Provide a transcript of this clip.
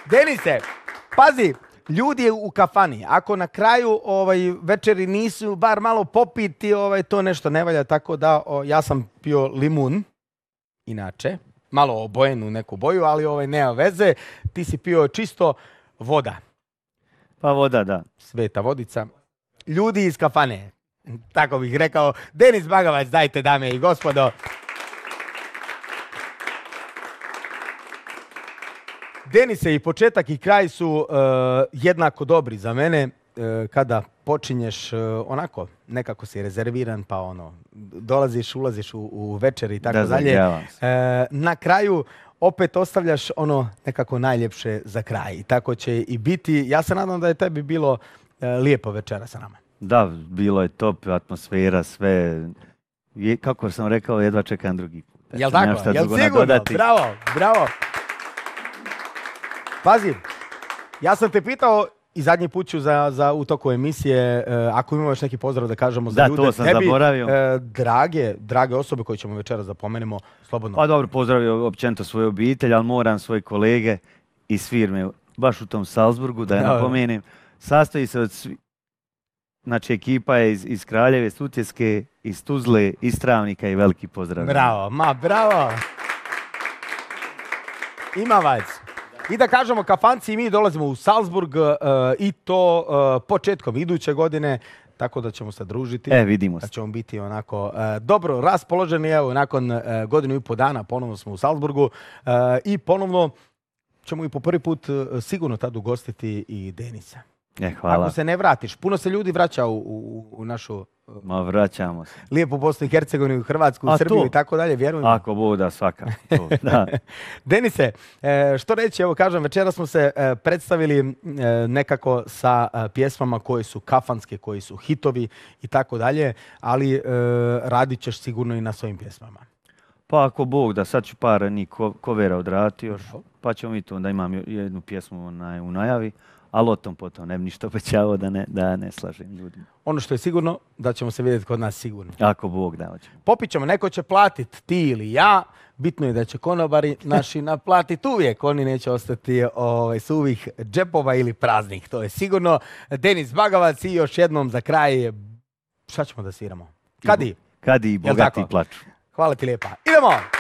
Denise, pazi, ljudi u kafani, ako na kraju večeri nisu bar malo popiti, to nešto ne valja, tako da ja sam pio limun, inače, malo obojenu neku boju, ali nema veze, ti si pio čisto voda. Pa voda, da. Sveta vodica. Ljudi iz kafane, tako bih rekao. Denis Bagavac, dajte dame i gospodo. Denise, i početak i kraj su jednako dobri za mene. Kada počinješ onako, nekako si rezerviran, pa dolaziš, ulaziš u večer i tako dalje. Na kraju opet ostavljaš nekako najljepše za kraj. I tako će i biti. Ja se nadam da je tebi bilo lijepo večera sa nama. Da, bilo je top, atmosfera, sve. Kako sam rekao, jedva čekam drugi put. Jel' tako? Jel' sigurno? Bravo, bravo. Pazi, ja sam te pitao i zadnji put ću u toku emisije, ako imamo još neki pozdrav da kažemo za ljude. Da, to sam zaboravio. Drage osobe koje ćemo večeras da pomenemo, slobodno. Pa dobro, pozdravio općenito svoju obitelj, ali moram svoje kolege iz firme, baš u tom Salzburgu, da je napomenem. Sastoji se od znači, ekipa je iz Kraljeve, Sutjeske, iz Tuzle, iz Travnika i veliki pozdrav. Bravo, bravo. Imavac. I da kažemo, kafanci i mi dolazimo u Salzburg i to početkom iduće godine, tako da ćemo se družiti. Vidimo se. Da ćemo biti onako dobro raspoloženi. Evo, nakon godinu i po dana ponovno smo u Salzburgu i ponovno ćemo i po prvi put sigurno tad ugostiti i Denisa. Hvala. Ako se ne vratiš, puno se ljudi vraća u našu vraćamo se. Lijepu Bosnu i Hercegovinu, Hrvatsku, Srbiju i tako dalje, vjerujem. Ako bude, svaka. Da. Denise, što reći, evo kažem, večera smo se predstavili nekako sa pjesmama koje su kafanske, koji su hitovi i tako dalje, ali radit ćeš sigurno i na svojim pjesmama. Pa ako Bog da, sad ću par covera odraditi još, pa ćemo i to, onda imam jednu pjesmu u najavi. Ali o tom potom, ne bi ništa obećavao da ne slažem ljudima. Ono što je sigurno, da ćemo se vidjeti kod nas sigurno. Ako Bog da hoće. Popit ćemo, neko će platiti, ti ili ja. Bitno je da će konobari naši naplatiti uvijek. Oni neće ostati suvih džepova ili praznih. To je sigurno. Denis Bagavac i još jednom za kraj, šta ćemo da sviramo? Kadi? Kadi i bogati plaču. Hvala ti lijepa. Idemo!